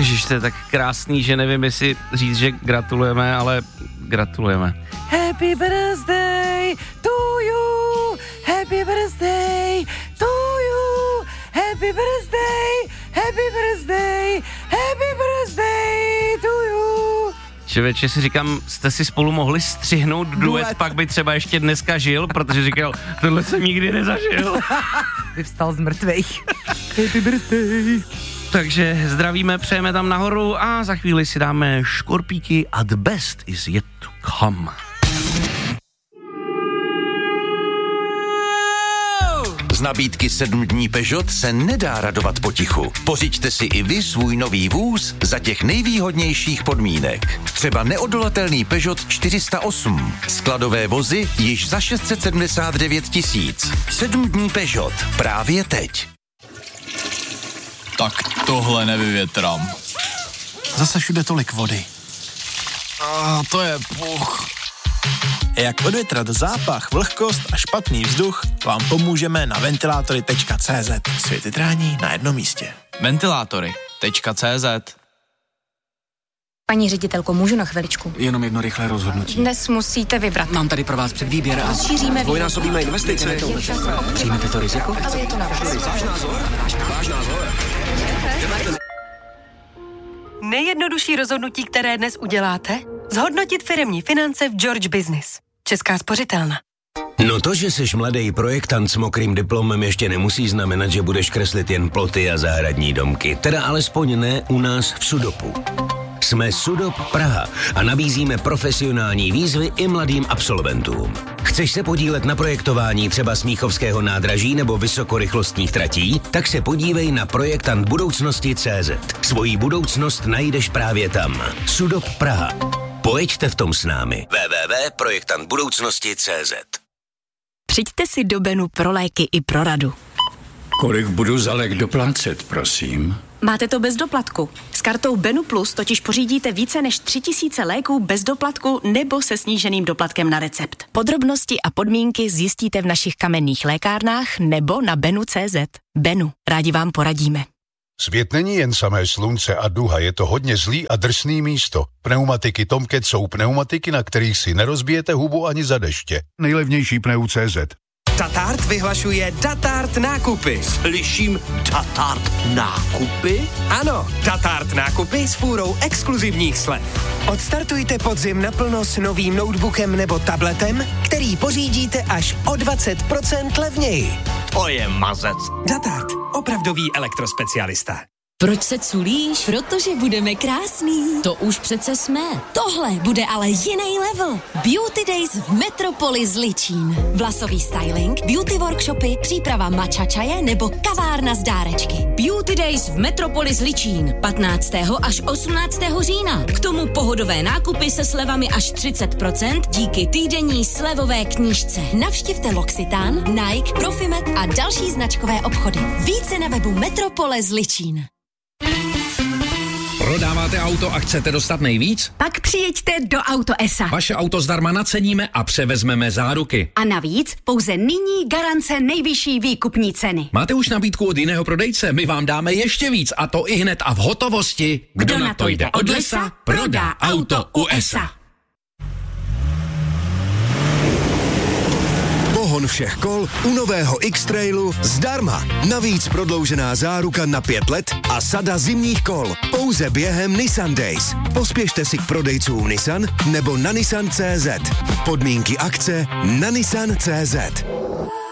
Ježiš, to je tak krásný, že nevím, jestli říct, že gratulujeme, ale gratulujeme. Happy birthday to you, happy birthday to you, happy birthday, happy birthday, happy birthday to you. Člověče, si říkám, jste si spolu mohli střihnout duet, pak by třeba ještě dneska žil, protože říkal, tohle jsem nikdy nezažil. Vyvstal z mrtvejch. Happy birthday. Takže zdravíme, přejeme tam nahoru a za chvíli si dáme škorpíky a the best is yet to come. Z nabídky 7 dní Peugeot se nedá radovat potichu. Pořiďte si i vy svůj nový vůz za těch nejvýhodnějších podmínek. Třeba neodolatelný Peugeot 408. Skladové vozy již za 679 000. 7 dní Peugeot. Právě teď. Tak tohle nevyvětrám. Zase všude tolik vody. To je puch. Jak odvětrat zápach, vlhkost a špatný vzduch, vám pomůžeme na ventilátory.cz. Světytrání na jednom místě. Ventilátory.cz. Paní ředitelko, můžu na chviličku? Jenom jedno rychlé rozhodnutí. Dnes musíte vybrat. Mám tady pro vás předvýběr a Rozšíříme dvojnásobíme investice. Přijmete to riziko? Ale je to na vás. Nejjednodušší rozhodnutí, které dnes uděláte? Zhodnotit firemní finance v George Business. Česká spořitelna. No to, že jsi mladý projektant s mokrým diplomem, ještě nemusí znamenat, že budeš kreslit jen ploty a zahradní domky. Teda alespoň ne u nás v Sudopu. Jsme Sudop Praha a nabízíme profesionální výzvy i mladým absolventům. Chceš se podílet na projektování třeba Smíchovského nádraží nebo vysokorychlostních tratí? Tak se podívej na projektant budoucnosti.cz. Svoji budoucnost najdeš právě tam. Sudop Praha. Pojeďte v tom s námi. www.projektantbudoucnosti.cz. Přijďte si do Benu pro léky i pro radu. Kolik budu za lék doplácet, prosím? Máte to bez doplatku. S kartou Benu Plus totiž pořídíte více než 3000 léků bez doplatku nebo se sníženým doplatkem na recept. Podrobnosti a podmínky zjistíte v našich kamenných lékárnách nebo na benu.cz. Benu, rádi vám poradíme. Svět není jen samé slunce a duha, je to hodně zlý a drsný místo. Pneumatiky Tomcat jsou pneumatiky, na kterých si nerozbijete hubu ani za deště. Nejlevnější pneu.cz. Datart vyhlašuje Datart nákupy. Slyším Datart nákupy? Ano, Datart nákupy s fůrou exkluzivních slev. Odstartujte podzim naplno s novým notebookem nebo tabletem, který pořídíte až o 20% levněji. To je mazec. Datart, opravdový elektrospecialista. Proč se culíš? Protože budeme krásný. To už přece jsme. Tohle bude ale jiný level. Beauty Days v Metropolis Ličín. Vlasový styling, beauty workshopy, příprava matcha čaje nebo kavárna z dárečky. Beauty Days v Metropolis Ličín. 15. až 18. října. K tomu pohodové nákupy se slevami až 30% díky týdenní slevové knížce. Navštivte L'Occitane, Nike, Profimet a další značkové obchody. Více na webu Metropolis Ličín. Prodáváte auto a chcete dostat nejvíc? Pak přijeďte do Auto ESA. Vaše auto zdarma naceníme a převezmeme záruky. A navíc pouze nyní garance nejvyšší výkupní ceny. Máte už nabídku od jiného prodejce? My vám dáme ještě víc a to i hned a v hotovosti. Kdo na to jde od lesa, prodá auto u ESA. Pohon všech kol u nového X-Trailu zdarma. Navíc prodloužená záruka na 5 let a sada zimních kol. Pouze během Nissan Days. Pospěšte si k prodejcům Nissan nebo na Nissan.cz. Podmínky akce na Nissan.cz.